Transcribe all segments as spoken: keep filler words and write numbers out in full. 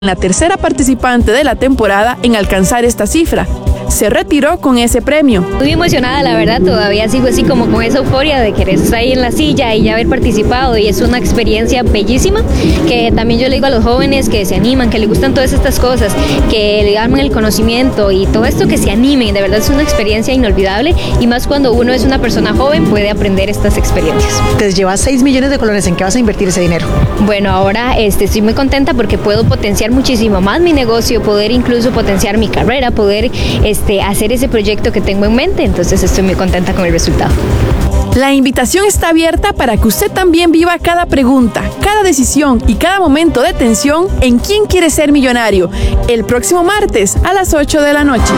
la tercera participante de la temporada en alcanzar esta cifra. Se retiró con ese premio. Muy emocionada, la verdad, todavía sigo así como con esa euforia de querer estar ahí en la silla y ya haber participado, y es una experiencia bellísima que también yo le digo a los jóvenes que se animan, que les gustan todas estas cosas, que le dan el conocimiento y todo esto, que se animen, de verdad es una experiencia inolvidable, y más cuando uno es una persona joven puede aprender estas experiencias. Te llevas seis millones de colones, ¿en qué vas a invertir ese dinero? Bueno, ahora este, estoy muy contenta porque puedo potenciar muchísimo más mi negocio, poder incluso potenciar mi carrera, poder este, Este, hacer ese proyecto que tengo en mente, entonces estoy muy contenta con el resultado. La invitación está abierta para que usted también viva cada pregunta, cada decisión y cada momento de tensión en ¿Quién quiere ser millonario? El próximo martes a las ocho de la noche.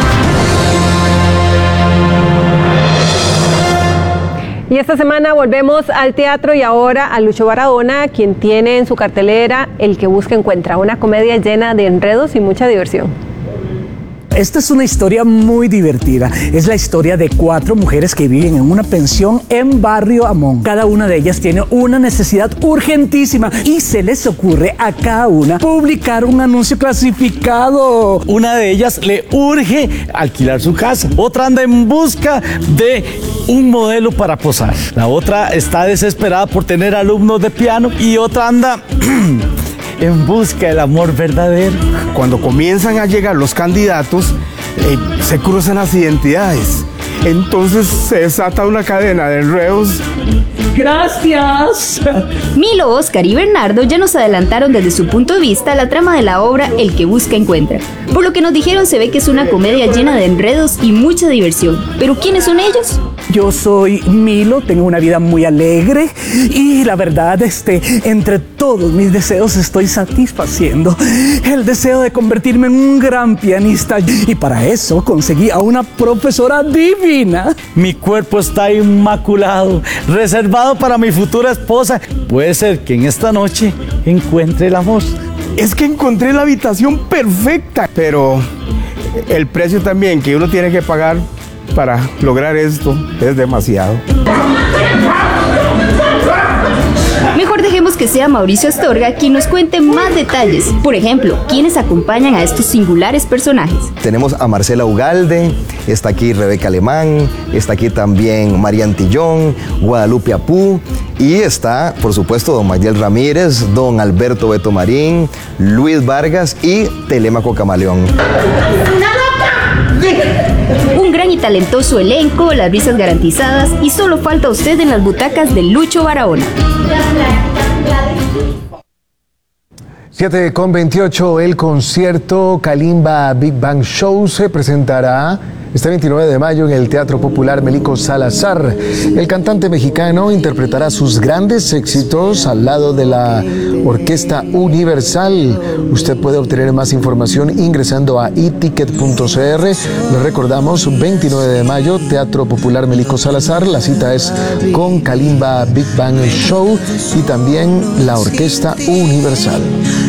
Y esta semana volvemos al teatro y ahora a Lucho Barahona, quien tiene en su cartelera El que busca encuentra, una comedia llena de enredos y mucha diversión. Esta es una historia muy divertida. Es la historia de cuatro mujeres que viven en una pensión en Barrio Amón. Cada una de ellas tiene una necesidad urgentísima y se les ocurre a cada una publicar un anuncio clasificado. Una de ellas le urge alquilar su casa. Otra anda en busca de un modelo para posar. La otra está desesperada por tener alumnos de piano y otra anda en busca del amor verdadero. Cuando comienzan a llegar los candidatos, eh, se cruzan las identidades. Entonces se desata una cadena de enredos. Gracias. Milo, Oscar y Bernardo ya nos adelantaron desde su punto de vista la trama de la obra El que busca encuentra. Por lo que nos dijeron, se ve que es una comedia llena de enredos y mucha diversión. ¿Pero quiénes son ellos? Yo soy Milo, tengo una vida muy alegre y la verdad, este, entre todos mis deseos estoy satisfaciendo el deseo de convertirme en un gran pianista, y para eso conseguí a una profesora divina. Mi cuerpo está inmaculado, reservado para mi futura esposa. Puede ser que en esta noche encuentre el amor. Es que encontré la habitación perfecta, pero el precio también que uno tiene que pagar para lograr esto es demasiado. Mejor dejemos que sea Mauricio Astorga quien nos cuente más detalles. Por ejemplo, ¿quiénes acompañan a estos singulares personajes? Tenemos a Marcela Ugalde, está aquí Rebeca Alemán, está aquí también María Antillón, Guadalupe Apú, y está, por supuesto, don Magdiel Ramírez, don Alberto Beto Marín, Luis Vargas y Telémaco Camaleón. Un gran y talentoso elenco, las risas garantizadas, y solo falta usted en las butacas de Lucho Barahona. siete con veintiocho, el concierto Kalimba Big Bang Show se presentará este veintinueve de mayo en el Teatro Popular Melico Salazar. El cantante mexicano interpretará sus grandes éxitos al lado de la Orquesta Universal. Usted puede obtener más información ingresando a i ticket punto c r. Le recordamos, veintinueve de mayo, Teatro Popular Melico Salazar. La cita es con Kalimba Big Bang Show y también la Orquesta Universal.